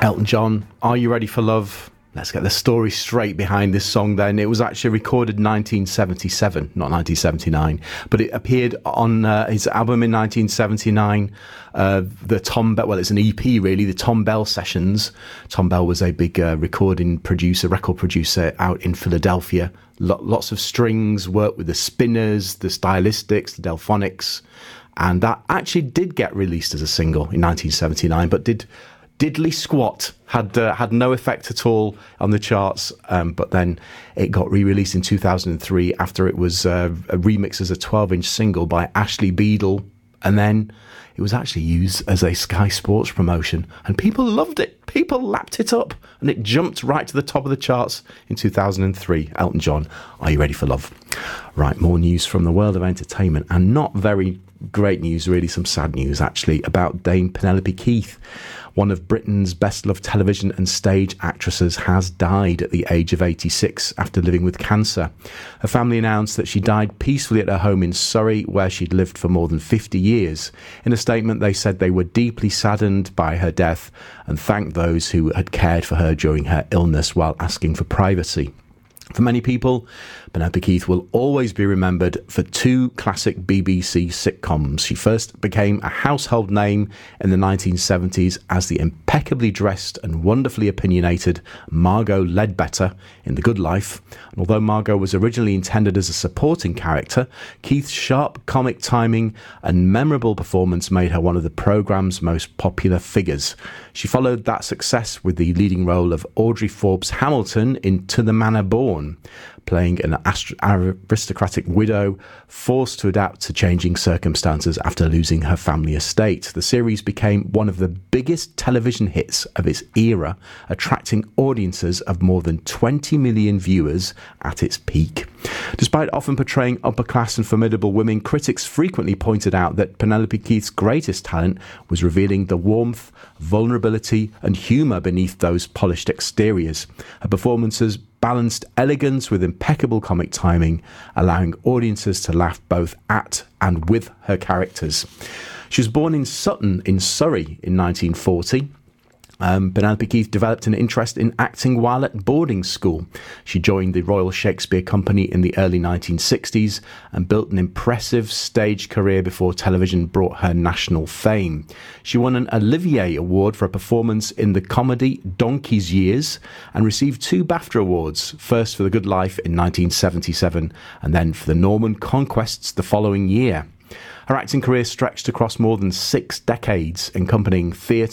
Elton John, Are You Ready for Love? Let's get the story straight behind this song then. It was actually recorded in 1977, not 1979, but it appeared on his album in 1979, the Tom Bell, well, it's an EP really, the Tom Bell Sessions. Tom Bell was a big record producer out in Philadelphia. Lots of strings, worked with the Spinners, the Stylistics, the Delphonics, and that actually did get released as a single in 1979, but diddly squat, had no effect at all on the charts, but then it got re-released in 2003 after it was a remix as a 12-inch single by Ashley Beadle, and then it was actually used as a Sky Sports promotion, and people loved it. People lapped it up, and it jumped right to the top of the charts in 2003. Elton John, Are You Ready for Love? Right, more news from the world of entertainment, and not very great news, really, some sad news actually, about Dame Penelope Keith. One of Britain's best-loved television and stage actresses has died at the age of 86 after living with cancer. Her family announced that she died peacefully at her home in Surrey, where she'd lived for more than 50 years. In a statement, they said they were deeply saddened by her death and thanked those who had cared for her during her illness while asking for privacy. For many people, Penelope Keith will always be remembered for two classic BBC sitcoms. She first became a household name in the 1970s as the impeccably dressed and wonderfully opinionated Margot Ledbetter in The Good Life. And although Margot was originally intended as a supporting character, Keith's sharp comic timing and memorable performance made her one of the programme's most popular figures. She followed that success with the leading role of Audrey Forbes Hamilton in To the Manor Born, playing an aristocratic widow forced to adapt to changing circumstances after losing her family estate. The series became one of the biggest television hits of its era, attracting audiences of more than 20 million viewers at its peak. Despite often portraying upper-class and formidable women, critics frequently pointed out that Penelope Keith's greatest talent was revealing the warmth, vulnerability and humour beneath those polished exteriors. Her performances balanced elegance with impeccable comic timing, allowing audiences to laugh both at and with her characters. She was born in Sutton in Surrey in 1940. Penelope Keith developed an interest in acting while at boarding school. She joined the Royal Shakespeare Company in the early 1960s and built an impressive stage career before television brought her national fame. She won an Olivier Award for a performance in the comedy Donkey's Years and received 2 BAFTA Awards, first for The Good Life in 1977 and then for The Norman Conquests the following year. Her acting career stretched across more than 6 decades, encompassing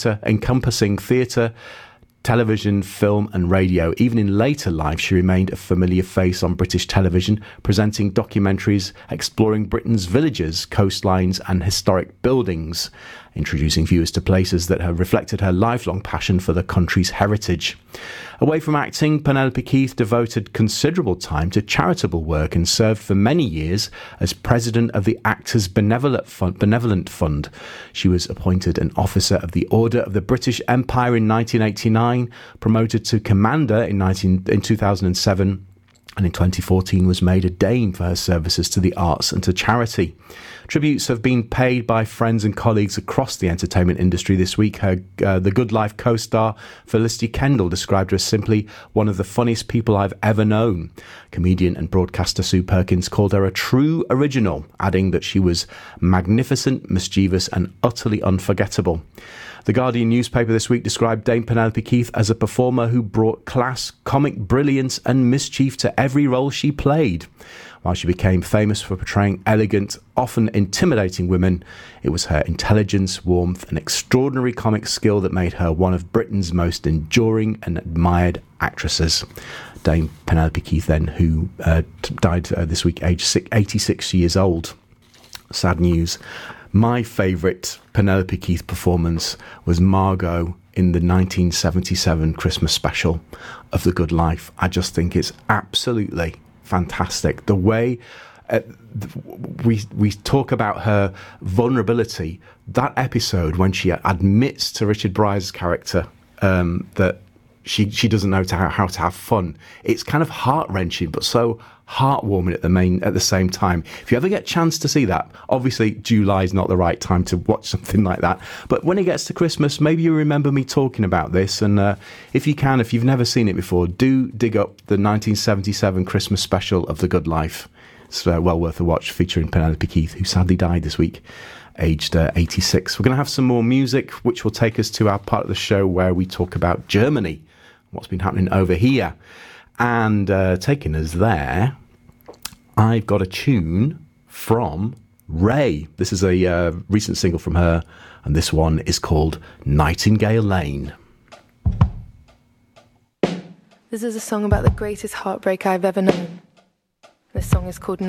theatre, television, film and radio. Even in later life, she remained a familiar face on British television, presenting documentaries exploring Britain's villages, coastlines and historic buildings, introducing viewers to places that have reflected her lifelong passion for the country's heritage. Away from acting, Penelope Keith devoted considerable time to charitable work and served for many years as president of the Actors Benevolent Fund. She was appointed an officer of the Order of the British Empire in 1989, promoted to commander in 2007, and in 2014 was made a Dame for her services to the arts and to charity. Tributes have been paid by friends and colleagues across the entertainment industry this week. The Good Life co-star Felicity Kendall described her as simply one of the funniest people I've ever known. Comedian and broadcaster Sue Perkins called her a true original, adding that she was magnificent, mischievous and utterly unforgettable. The Guardian newspaper this week described Dame Penelope Keith as a performer who brought class, comic brilliance and mischief to every role she played. While she became famous for portraying elegant, often intimidating women, it was her intelligence, warmth and extraordinary comic skill that made her one of Britain's most enduring and admired actresses. Dame Penelope Keith then, who died this week, aged 86 years old. Sad news. My favourite Penelope Keith performance was Margot in the 1977 Christmas special of The Good Life. I just think it's absolutely fantastic. The way we talk about her vulnerability, that episode when she admits to Richard Pryor's character that she doesn't know how to have fun. It's kind of heart-wrenching, but so heartwarming at the same time. If you ever get a chance to see that, obviously July's not the right time to watch something like that, but when it gets to Christmas, maybe you remember me talking about this, and if you've never seen it before, do dig up the 1977 Christmas special of The Good Life. It's well worth a watch, featuring Penelope Keith, who sadly died this week, aged 86. We're going to have some more music, which will take us to our part of the show where we talk about Germany, what's been happening over here. And taking us there, I've got a tune from Ray. This is a recent single from her, and this one is called Nightingale Lane. This is a song about the greatest heartbreak I've ever known. This song is called